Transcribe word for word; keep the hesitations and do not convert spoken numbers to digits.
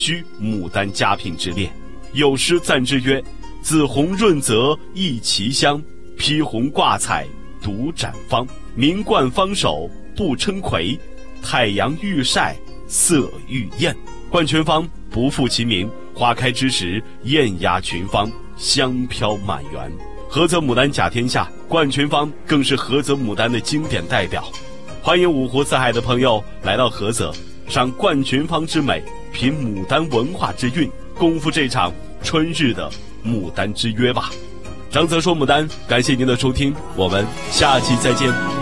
居牡丹佳品之列。有诗赞之曰：紫红润泽一其香，披红挂彩独展芳。名冠方首不称魁，太阳欲晒色欲艳。冠群芳不负其名，花开之时艳压群芳，香飘满园。菏泽牡丹甲天下，冠群芳更是菏泽牡丹的经典代表。欢迎五湖四海的朋友来到菏泽，赏冠群芳之美，品牡丹文化之韵，共赴这场春日的牡丹之约吧。张泽说牡丹，感谢您的收听，我们下期再见。